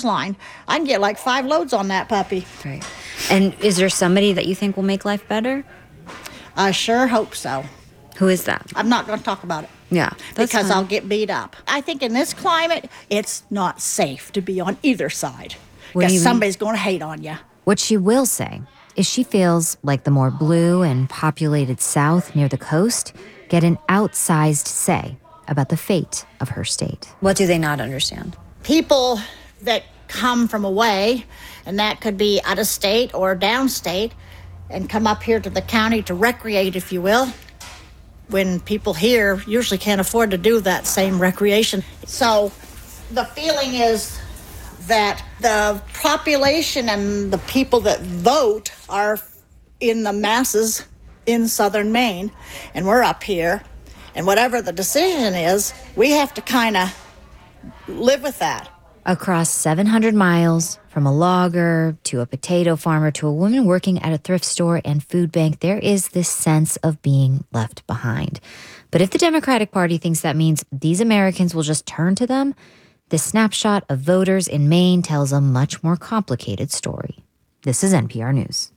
clothesline. I can get like 5 loads on that puppy. Right. And is there somebody that you think will make life better? I sure hope so. Who is that? I'm not going to talk about it. Yeah, because fine. I'll get beat up. I think in this climate, it's not safe to be on either side. Because somebody's going to hate on you. What she will say is she feels like the more blue and populated South near the coast get an outsized say about the fate of her state. What do they not understand? People that come from away, and that could be out of state or downstate, and come up here to the county to recreate, if you will, when people here usually can't afford to do that same recreation. So the feeling is that the population and the people that vote are in the masses in southern Maine, and we're up here, and whatever the decision is, we have to kind of live with that. Across 700 miles, from a logger to a potato farmer to a woman working at a thrift store and food bank, there is this sense of being left behind. But if the Democratic Party thinks that means these Americans will just turn to them, this snapshot of voters in Maine tells a much more complicated story. This is NPR News.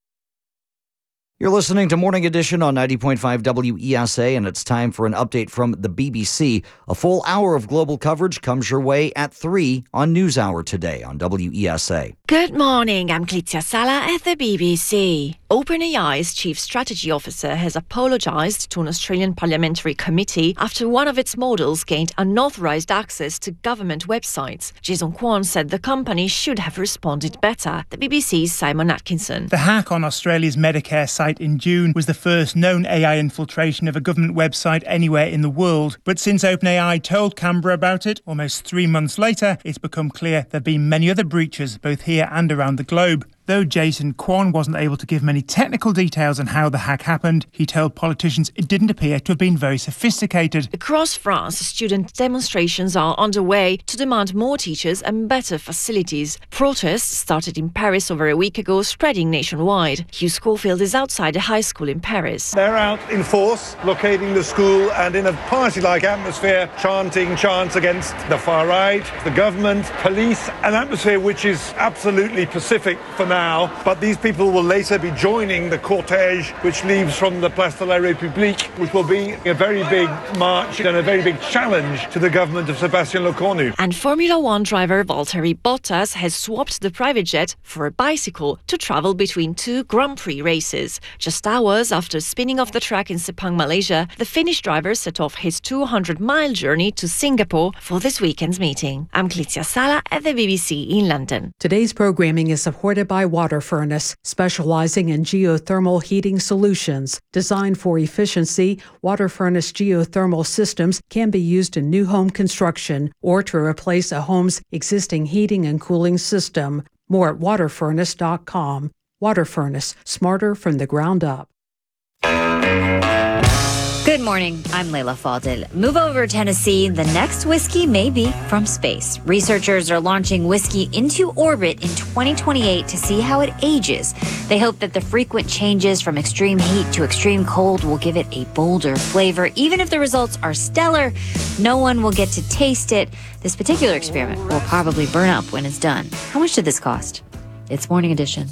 You're listening to Morning Edition on 90.5 WESA, and it's time for an update from the BBC. A full hour of global coverage comes your way at 3 on NewsHour today on WESA. Good morning, I'm Clizia Sala at the BBC. OpenAI's chief strategy officer has apologised to an Australian parliamentary committee after one of its models gained unauthorised access to government websites. Jason Kwon said the company should have responded better. The BBC's Simon Atkinson. The hack on Australia's Medicare site in June was the first known AI infiltration of a government website anywhere in the world. But since OpenAI told Canberra about it, almost 3 months later, it's become clear there have been many other breaches, both here and around the globe. Though Jason Kwon wasn't able to give many technical details on how the hack happened, he told politicians it didn't appear to have been very sophisticated. Across France, student demonstrations are underway to demand more teachers and better facilities. Protests started in Paris over a week ago, spreading nationwide. Hugh Schofield is outside a high school in Paris. They're out in force, blockading the school and in a party-like atmosphere, chanting chants against the far right, the government, police, an atmosphere which is absolutely pacific for now. But these people will later be joining the cortege which leaves from the Place de la République, which will be a very big march and a very big challenge to the government of Sébastien Lecornu. And Formula One driver Valtteri Bottas has swapped the private jet for a bicycle to travel between 2 Grand Prix races. Just hours after spinning off the track in Sepang, Malaysia, the Finnish driver set off his 200-mile journey to Singapore for this weekend's meeting. I'm Clizia Sala at the BBC in London. Today's programming is supported by Water Furnace, specializing in geothermal heating solutions. Designed for efficiency, Water Furnace geothermal systems can be used in new home construction or to replace a home's existing heating and cooling system. More at waterfurnace.com. Water Furnace, smarter from the ground up. Good morning, I'm Layla Fadil. Move over, Tennessee. The next whiskey may be from space. Researchers are launching whiskey into orbit in 2028 to see how it ages. They hope that the frequent changes from extreme heat to extreme cold will give it a bolder flavor. Even if the results are stellar, no one will get to taste it. This particular experiment will probably burn up when it's done. How much did this cost? It's Morning Edition.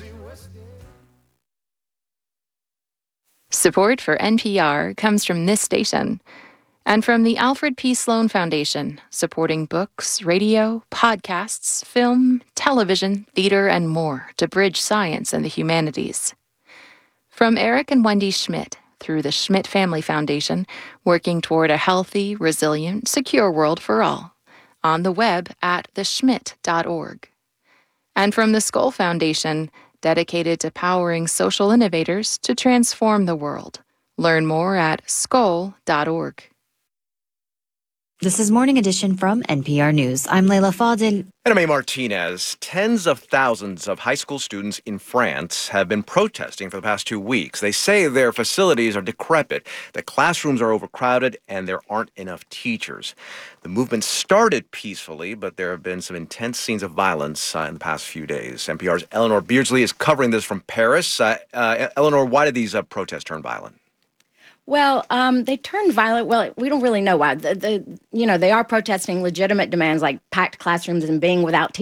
Support for NPR comes from this station and from the Alfred P. Sloan Foundation, supporting books, radio, podcasts, film, television, theater, and more to bridge science and the humanities. From Eric and Wendy Schmidt through the Schmidt Family Foundation, working toward a healthy, resilient, secure world for all, on the web at theschmidt.org. And from the Skoll Foundation, dedicated to powering social innovators to transform the world. Learn more at skoll.org. This is Morning Edition from NPR News. I'm Layla Fadil. And I'm A. Martinez. Tens of thousands of high school students in France have been protesting for the past 2 weeks. They say their facilities are decrepit, that classrooms are overcrowded, and there aren't enough teachers. The movement started peacefully, but there have been some intense scenes of violence in the past few days. NPR's Eleanor Beardsley is covering this from Paris. Eleanor, why did these protests turn violent? Well, they turned violent. Well, we don't really know why. They are protesting legitimate demands like packed classrooms and being without teachers.